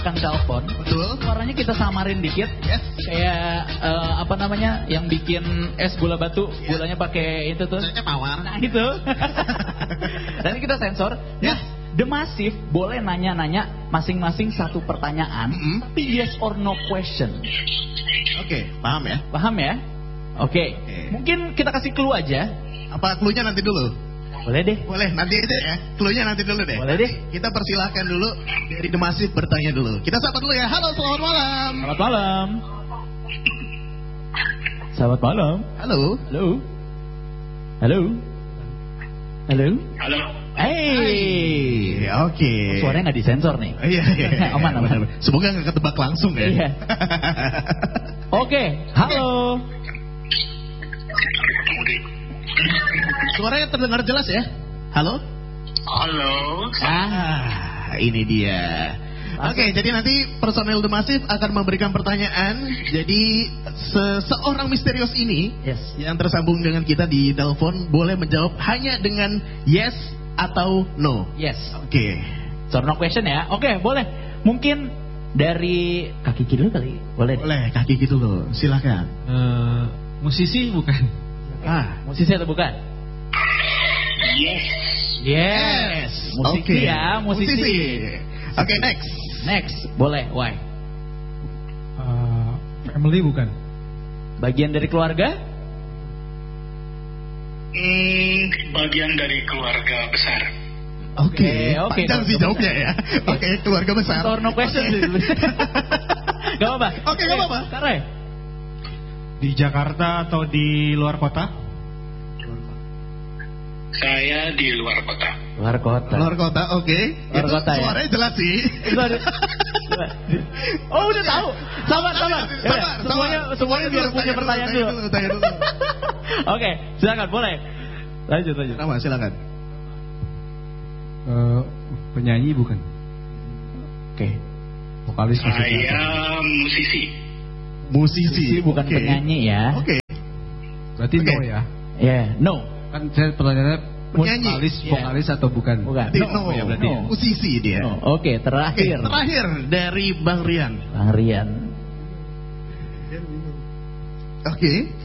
Kan telepon, betul. Suaranya kita samarin dikit, Yes. Kayak apa namanya, yang bikin es gula batu, Gulanya pakai itu tuh. Misalnya mawar. Nah itu. Dan kita sensor. Yes. Nah, The Massive boleh nanya-nanya masing-masing satu pertanyaan, tapi yes or no question. Oke, paham ya? Paham ya? Oke. Mungkin kita kasih clue aja. Apa clue-nya nanti dulu? Boleh deh. Boleh, nanti aja ya. Clue-nya nanti dulu deh. Boleh deh. Kita persilahkan dulu dari The Massive bertanya dulu. Kita sapa dulu ya. Halo, selamat malam. Selamat malam. Selamat malam. Halo. Halo. Halo. Halo. Halo. Hey. Oke. Suaranya nggak disensor nih. Iya. Aman. Semoga nggak ketebak langsung ya. Iya. Oke. Halo. Suaranya terdengar jelas ya? Halo? Halo. Ini dia. Oke, jadi nanti personel The Massive akan memberikan pertanyaan. Jadi seseorang misterius ini yang tersambung dengan kita di telepon boleh menjawab hanya dengan yes atau no. Yes. Oke. So no question ya. Oke, boleh. Mungkin dari kaki kiri dulu kali. Boleh. Boleh, kaki gitu loh. Silakan. Musisi bukan? Musisi atau bukan? Yes. Musisi ya, musisi. Oke, next. Next, boleh. Why? Family bukan? Bagian dari keluarga? Bagian dari keluarga besar. Oke, Oke. panjang sih jawabnya ya. Oke, keluarga besar. Or no question sih. Gak apa-apa. Oke, gak apa-apa. Taruh. Di Jakarta atau di luar kota? Saya di luar kota. Luar kota. Luar kota, oke. Luar Itu kota ya. suaranya jelas sih. Oh, udah tahu. Sabar. Semuanya biar punya pertanyaan dulu. Tanya dulu. Oke, silakan boleh. Lanjut. Nama, silakan. Penyanyi bukan? Oke. Vokalis musisi? Saya musisi. Musisi, bukan oke. penyanyi ya. Oke. Berarti Oke. no ya? No. Kan saya pertanyaannya Penyanyi. vokalis atau bukan? Bukan. Berarti no, ya berarti. No. musisi dia. No. Oke, Oke, terakhir. terakhir dari Bang Rian. Bang Rian. Oke.